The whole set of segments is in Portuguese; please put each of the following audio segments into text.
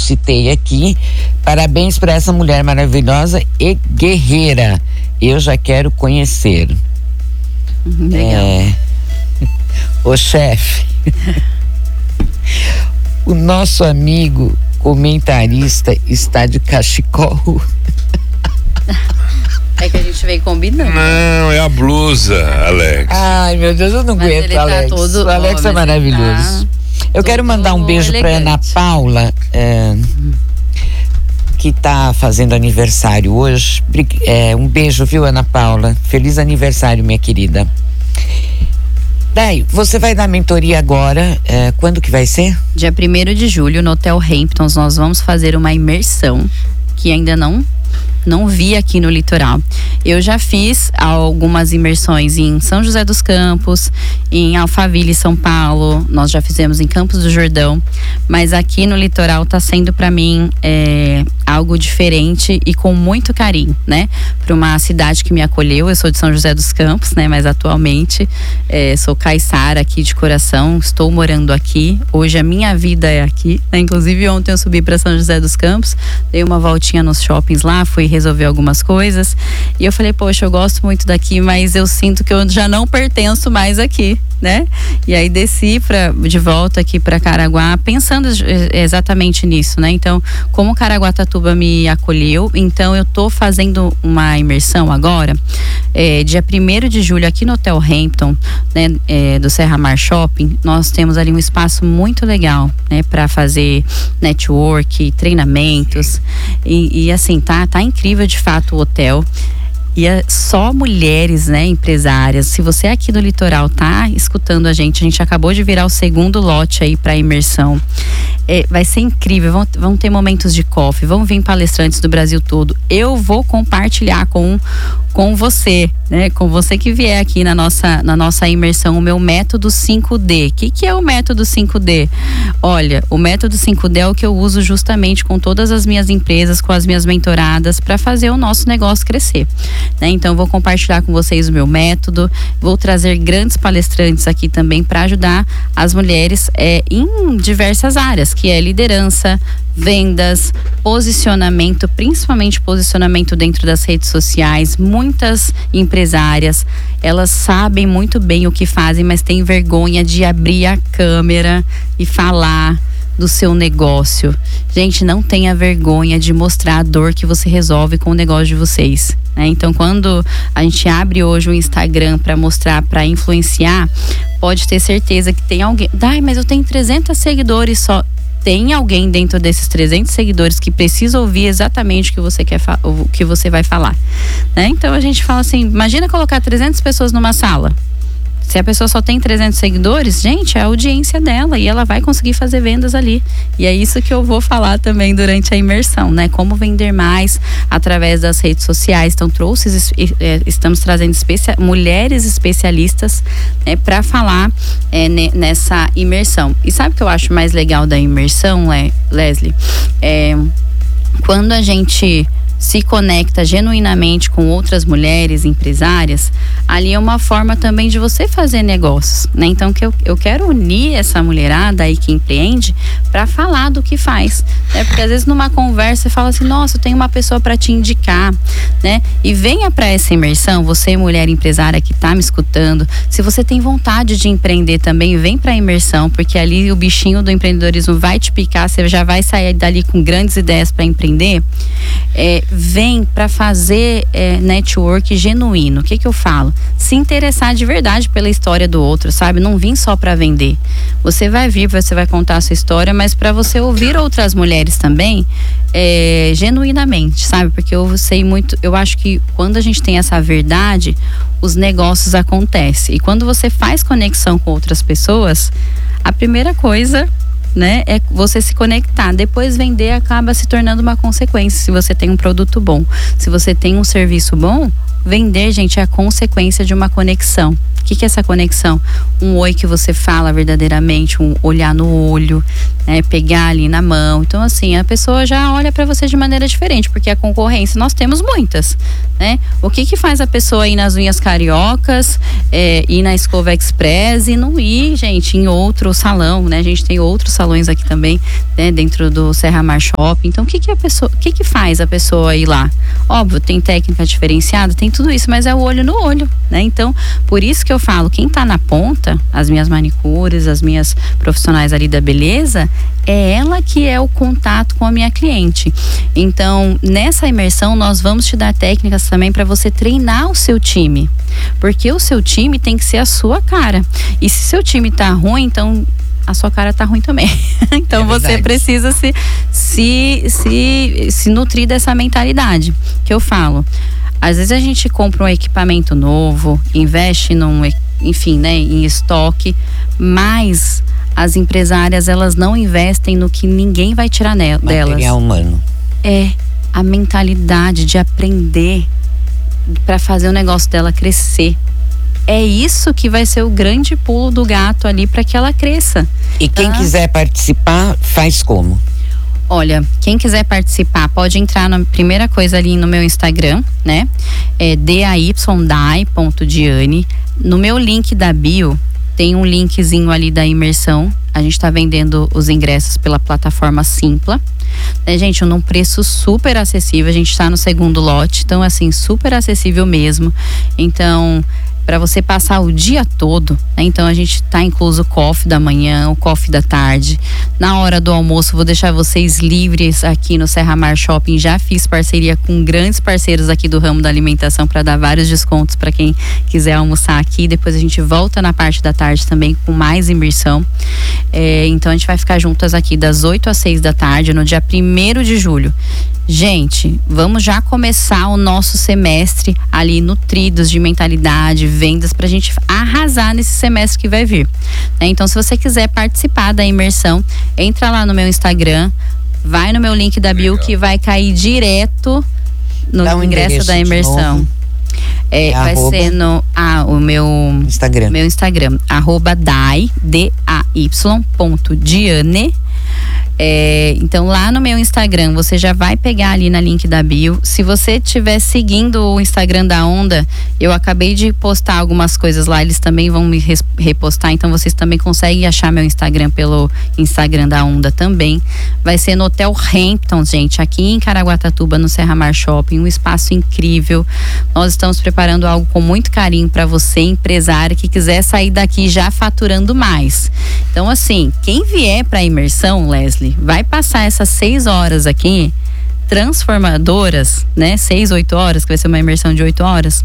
citei aqui. Parabéns para essa mulher maravilhosa e guerreira. Eu já quero conhecer. Legal. Ô chefe, o nosso amigo comentarista está de cachecol. É que a gente veio combinando. Não, é a blusa, Alex. Ai, meu Deus, eu não Mas aguento, ele tá Alex. todo- O Alex é Ele maravilhoso. tá Eu quero mandar um beijo para Ana elegante. Paula, que tá fazendo aniversário hoje. Um beijo, viu, Ana Paula? Feliz aniversário, minha querida. Daí, você vai dar mentoria agora, quando que vai ser? Dia 1º de julho, no Hotel Hamptons, nós vamos fazer uma imersão que ainda não vi aqui no litoral. Eu já fiz algumas imersões em São José dos Campos, em Alphaville, São Paulo. Nós já fizemos em Campos do Jordão, mas aqui no litoral está sendo para mim algo diferente e com muito carinho, né? Para uma cidade que me acolheu. Eu sou de São José dos Campos, né? Mas atualmente sou caiçara aqui de coração. Estou morando aqui. Hoje a minha vida é aqui, né? Inclusive ontem eu subi para São José dos Campos, dei uma voltinha nos shoppings lá, fui resolver algumas coisas e eu falei, poxa, eu gosto muito daqui, mas eu sinto que eu já não pertenço mais aqui, né? E aí desci de volta aqui para Caraguá, pensando exatamente nisso, né? Então, como Caraguatatuba me acolheu, então eu tô fazendo uma imersão agora, dia 1º de julho aqui no Hotel Hampton, né? Do Serra Mar Shopping. Nós temos ali um espaço muito legal, né? Para fazer network, treinamentos e assim, tá incrível de fato o hotel. E é só mulheres, né, empresárias. Se você aqui do litoral tá escutando a gente acabou de virar o segundo lote aí para imersão. Vai ser incrível, vão ter momentos de coffee, vão vir palestrantes do Brasil todo. Eu vou compartilhar com você, né? Com você que vier aqui na nossa imersão, o meu método 5D. O que é o método 5D? Olha, o método 5D é o que eu uso justamente com todas as minhas empresas, com as minhas mentoradas, para fazer o nosso negócio crescer, né? Então eu vou compartilhar com vocês o meu método, vou trazer grandes palestrantes aqui também para ajudar as mulheres em diversas áreas, que é liderança, vendas, posicionamento, principalmente posicionamento dentro das redes sociais. Muitas empresárias, elas sabem muito bem o que fazem, mas têm vergonha de abrir a câmera e falar do seu negócio. Gente, não tenha vergonha de mostrar a dor que você resolve com o negócio de vocês, né? Então, quando a gente abre hoje o Instagram para mostrar, para influenciar, pode ter certeza que tem alguém. Mas eu tenho 300 seguidores só. Tem alguém dentro desses 300 seguidores que precisa ouvir exatamente o que você quer o que você vai falar, né? Então a gente fala assim, imagina colocar 300 pessoas numa sala. Se a pessoa só tem 300 seguidores, gente, é a audiência dela e ela vai conseguir fazer vendas ali. E é isso que eu vou falar também durante a imersão, né? Como vender mais através das redes sociais. Então, estamos trazendo mulheres especialistas, né, para falar nessa imersão. E sabe o que eu acho mais legal da imersão, Leslie? Quando a gente se conecta genuinamente com outras mulheres empresárias, ali é uma forma também de você fazer negócios, né? Então que eu quero unir essa mulherada aí que empreende para falar do que faz, né? Porque às vezes numa conversa você fala assim, nossa, eu tenho uma pessoa para te indicar, né? E venha para essa imersão, você mulher empresária que tá me escutando, se você tem vontade de empreender também, vem para a imersão, porque ali o bichinho do empreendedorismo vai te picar, você já vai sair dali com grandes ideias para empreender. Vem para fazer network genuíno. O que eu falo? Se interessar de verdade pela história do outro, sabe? Não vim só para vender. Você vai vir, você vai contar a sua história, mas para você ouvir outras mulheres também, genuinamente, sabe? Porque eu acho que quando a gente tem essa verdade, os negócios acontecem. E quando você faz conexão com outras pessoas, a primeira coisa, né, é você se conectar. Depois vender acaba se tornando uma consequência. Se você tem um produto bom, se você tem um serviço bom, vender, gente, é a consequência de uma conexão. O que é essa conexão? Um oi que você fala verdadeiramente, um olhar no olho, né, pegar ali na mão. Então, assim, a pessoa já olha para você de maneira diferente, porque a concorrência, nós temos muitas, né? O que faz a pessoa ir nas unhas cariocas, ir na Escova Express e não ir, gente, em outro salão, né? A gente tem outros salões salões aqui também, né, dentro do Serra Mar Shopping. Então, o que faz a pessoa ir lá? Óbvio, tem técnica diferenciada, tem tudo isso, mas é o olho no olho, né? Então, por isso que eu falo, quem tá na ponta, as minhas manicures, as minhas profissionais ali da beleza, é ela que é o contato com a minha cliente. Então, nessa imersão, nós vamos te dar técnicas também para você treinar o seu time. Porque o seu time tem que ser a sua cara. E se seu time tá ruim, então a sua cara tá ruim também. Então você precisa se nutrir dessa mentalidade que eu falo. Às vezes a gente compra um equipamento novo, investe em estoque, mas as empresárias, elas não investem no que ninguém vai tirar delas. Material humano. É a mentalidade de aprender para fazer o negócio dela crescer. É isso que vai ser o grande pulo do gato ali para que ela cresça. E quem quiser participar, faz como? Olha, quem quiser participar pode entrar na primeira coisa ali no meu Instagram, né? É daydai.diane. No meu link da bio tem um linkzinho ali da imersão. A gente tá vendendo os ingressos pela plataforma Simpla. Né, gente, num preço super acessível. A gente tá no segundo lote, então assim, super acessível mesmo. Então, para você passar o dia todo, né? Então a gente tá incluso o coffee da manhã, o coffee da tarde. Na hora do almoço, vou deixar vocês livres aqui no Serra Mar Shopping. Já fiz parceria com grandes parceiros aqui do ramo da alimentação para dar vários descontos para quem quiser almoçar aqui. Depois a gente volta na parte da tarde também com mais imersão. Então a gente vai ficar juntas aqui das 8 às 6 da tarde no dia 1º de julho. Gente, vamos já começar o nosso semestre ali nutridos de mentalidade, vendas, pra gente arrasar nesse semestre que vai vir, né? Então, se você quiser participar da imersão, entra lá no meu Instagram, vai no meu link da bio que vai cair direto no ingresso da imersão. Vai ser no o meu Instagram. Meu Instagram, @day.diane. Então lá no meu Instagram você já vai pegar ali na link da bio. Se você estiver seguindo o Instagram da Onda, eu acabei de postar algumas coisas lá, eles também vão me repostar, então vocês também conseguem achar meu Instagram pelo Instagram da Onda também. Vai ser no Hotel Hampton, gente, aqui em Caraguatatuba, no Serra Mar Shopping, um espaço incrível. Nós estamos preparando algo com muito carinho para você, empresário, que quiser sair daqui já faturando mais. Então assim, quem vier para a imersão, Leslie, vai passar essas 6 horas aqui transformadoras, né? 6, 8 horas, que vai ser uma imersão de 8 horas.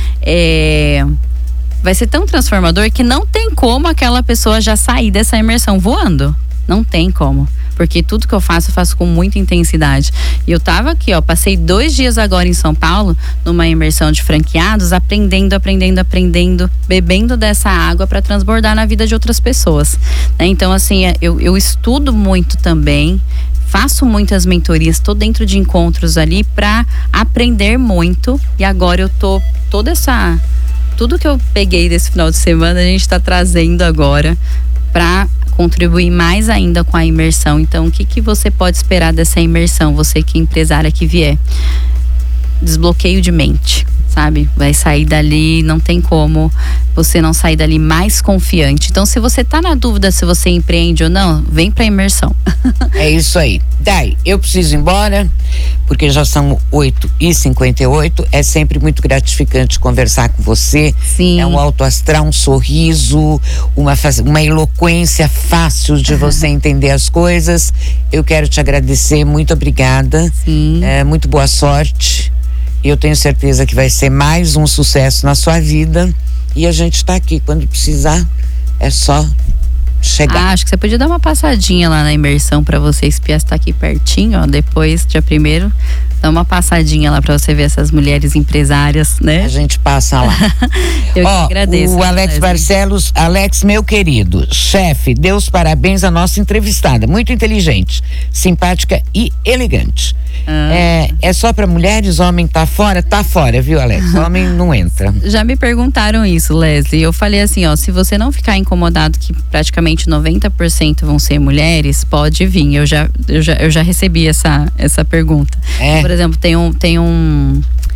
Vai ser tão transformador que não tem como aquela pessoa já sair dessa imersão voando. Não tem como. Porque tudo que eu faço com muita intensidade. E eu tava aqui, passei 2 dias agora em São Paulo, numa imersão de franqueados, aprendendo, bebendo dessa água para transbordar na vida de outras pessoas, né? Então, assim, eu estudo muito também, faço muitas mentorias, tô dentro de encontros ali para aprender muito. E agora eu tô tudo que eu peguei desse final de semana, a gente tá trazendo agora para contribuir mais ainda com a imersão. Então, o que você pode esperar dessa imersão, você que é empresária que vier? Desbloqueio de mente, sabe? Vai sair dali, não tem como você não sair dali mais confiante. Então, se você tá na dúvida se você empreende ou não, vem pra imersão. É isso aí. Dai, eu preciso ir embora, porque já são 8h58. É sempre muito gratificante conversar com você. Sim. É um alto astral, um sorriso, uma eloquência fácil de você entender as coisas. Eu quero te agradecer, muito obrigada. Sim. Muito boa sorte. Eu tenho certeza que vai ser mais um sucesso na sua vida. E a gente está aqui. Quando precisar, é só chegar. Acho que você podia dar uma passadinha lá na imersão para você espiar se tá aqui pertinho, depois, dia 1º. Dá uma passadinha lá para você ver essas mulheres empresárias, né? A gente passa lá. Eu que agradeço. O Alex Barcelos, Alex, meu querido chefe, dê os parabéns à nossa entrevistada. Muito inteligente, simpática e elegante. É só para mulheres? Homem tá fora, viu, Alex? Homem não entra. Já me perguntaram isso, Leslie. Eu falei assim, se você não ficar incomodado que praticamente 90% vão ser mulheres, pode vir. Eu já recebi essa pergunta. Por exemplo, tem um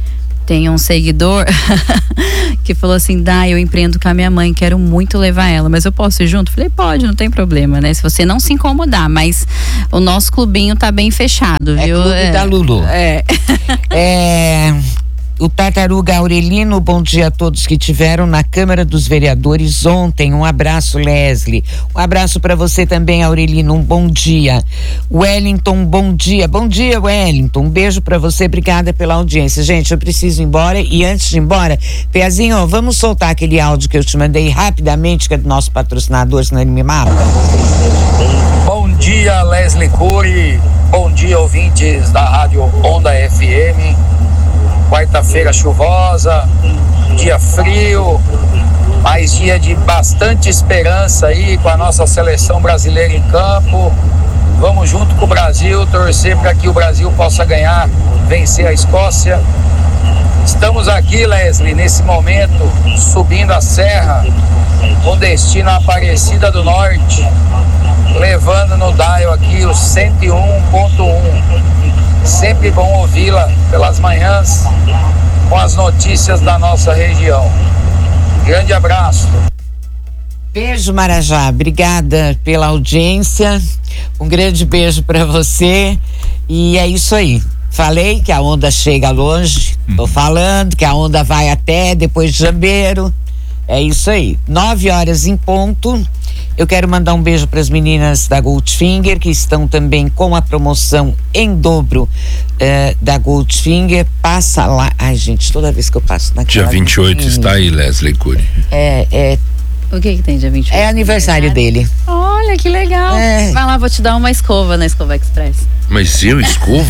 Tem um seguidor que falou assim: eu empreendo com a minha mãe, quero muito levar ela, mas eu posso ir junto? Falei, pode, não tem problema, né? Se você não se incomodar, mas o nosso clubinho tá bem fechado, viu? Clube da Lulu. O Tartaruga Aurelino, bom dia a todos que tiveram na Câmara dos Vereadores ontem. Um abraço, Leslie. Um abraço para você também, Aurelino. Um bom dia. Wellington, bom dia. Bom dia, Wellington. Um beijo para você. Obrigada pela audiência. Gente, eu preciso ir embora e antes de ir embora, Peazinho, vamos soltar aquele áudio que eu te mandei rapidamente, que é do nosso patrocinador, senão ele me mata. Bom dia, Leslie Cury. Bom dia, ouvintes da Rádio Onda FM. Quarta-feira chuvosa, dia frio, mas dia de bastante esperança aí com a nossa seleção brasileira em campo. Vamos junto com o Brasil, torcer para que o Brasil possa ganhar, vencer a Escócia. Estamos aqui, Leslie, nesse momento, subindo a serra, com destino à Aparecida do Norte, levando no dial aqui o 101.1. Sempre bom ouvi-la pelas manhãs com as notícias da nossa região. Grande abraço. Beijo, Marajá. Obrigada pela audiência. Um grande beijo para você. E é isso aí. Falei que a onda chega longe. Tô falando que a onda vai até depois de Jambeiro. É isso aí. 9h em ponto. Eu quero mandar um beijo para as meninas da Goldfinger, que estão também com a promoção em dobro da Goldfinger. Passa lá. Ai, gente, toda vez que eu passo naquela... Dia 28 está aí, Leslie Cury. O que tem dia 28? É aniversário dele. Olha, que legal. Vai lá, vou te dar uma escova na Escova Express. Mas eu escovo?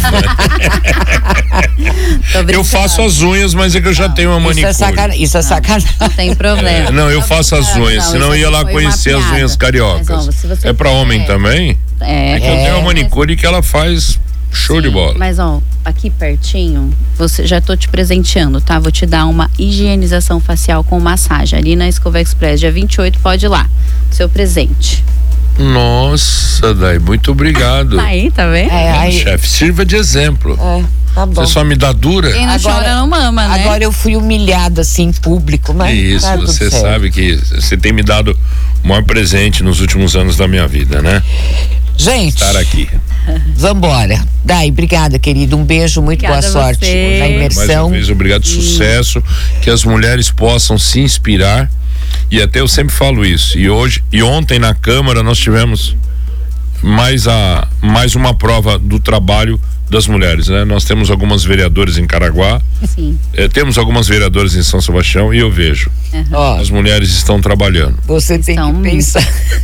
Eu faço as unhas, mas é que eu já tenho uma manicure. Isso é sacanagem. Não tem problema. Não, eu faço as unhas, senão eu ia lá conhecer as unhas cariocas. Mas, é pra homem também? É que eu tenho uma manicure que ela faz show de bola. Mas aqui pertinho, já tô te presenteando, tá? Vou te dar uma higienização facial com massagem ali na Escova Express, dia 28, pode ir lá. Seu presente. Nossa, Dai, muito obrigado. Aí, tá vendo? Chefe, sirva de exemplo. Tá bom. Você só me dá dura? Quem não chora não mama, né? Agora eu fui humilhada assim em público, mas isso, tá você certo. sabe que você tem me dado o maior presente nos últimos anos da minha vida, né? Gente, estar aqui. Vambora. Dai, obrigada, querido. Um beijo, muito boa sorte na imersão. Mais uma vez, obrigado, sucesso. Que as mulheres possam se inspirar. E até eu sempre falo isso. E ontem na Câmara nós tivemos mais uma prova do trabalho das mulheres, né? Nós temos algumas vereadoras em Caraguá. Sim. Temos algumas vereadoras em São Sebastião e eu vejo. As mulheres estão trabalhando. Você tem que pensar.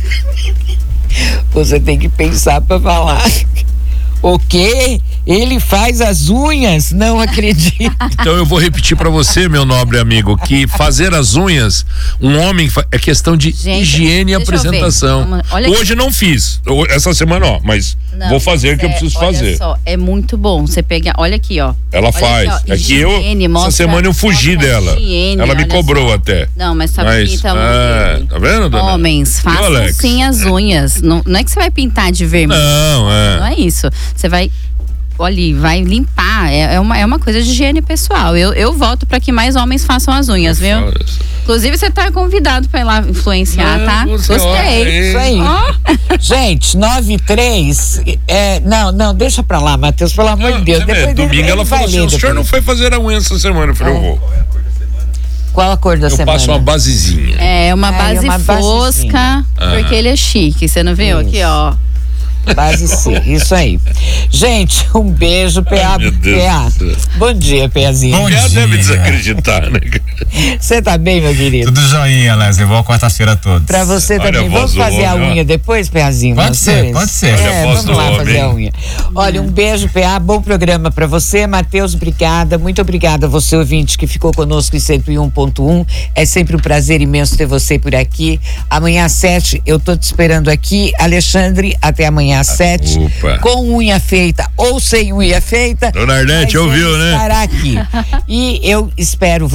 Você tem que pensar para falar. O quê? Ele faz as unhas? Não acredito. Então eu vou repetir para você, meu nobre amigo, que fazer as unhas, um homem é questão de higiene e apresentação. Hoje não fiz, essa semana mas vou fazer o que eu preciso fazer. Olha só, é muito bom você pegar, olha aqui, ó. Ela faz. Aqui, ó, é que essa semana eu fugi dela. Ela me cobrou até. Não, mas sabe que tá vendo, dona? Homens, façam sim as unhas. Não é que você vai pintar de vermelho. Não é isso. Você vai vai limpar, é uma coisa de higiene pessoal. Eu volto para que mais homens façam as unhas, viu? Inclusive você tá convidado para ir lá influenciar, tá? Gostei. Isso aí. Gente, 9h03. Não, deixa pra lá, Matheus, pelo amor de Deus. Depois domingo ela falou assim: o senhor não foi fazer a unha essa semana? Eu falei, eu vou. Qual a cor da semana? Eu passo uma basezinha. Uma base fosca, porque ele é chique, você não viu? Aqui, ó. Base C, isso aí. Gente, um beijo, PA. Bom dia, Peazinho. Bom dia. Deve desacreditar, né? Você tá bem, meu querido? Tudo joinha, Leslie. Boa quarta-feira a todos. Pra você também. Vamos fazer a unha depois, Peazinho? Pode ser. Vamos lá fazer a unha. Olha, um beijo, PA. Bom programa pra você. Matheus, obrigada. Muito obrigada a você, ouvinte, que ficou conosco em 101.1. É sempre um prazer imenso ter você por aqui. Amanhã às 7 eu tô te esperando aqui. Alexandre, até amanhã às 7, com unha feita ou sem unha feita. Dona Arnete ouviu, né? Estará aqui. E eu espero você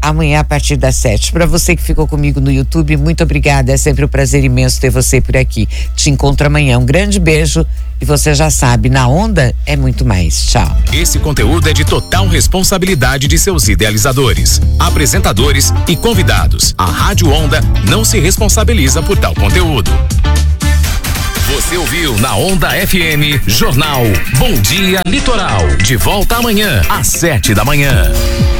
amanhã a partir das 7. Para você que ficou comigo no YouTube, muito obrigada. É sempre um prazer imenso ter você por aqui. Te encontro amanhã. Um grande beijo e você já sabe, na Onda é muito mais. Tchau. Esse conteúdo é de total responsabilidade de seus idealizadores, apresentadores e convidados. A Rádio Onda não se responsabiliza por tal conteúdo. Você ouviu na Onda FM, Jornal Bom Dia Litoral. De volta amanhã, às 7 da manhã.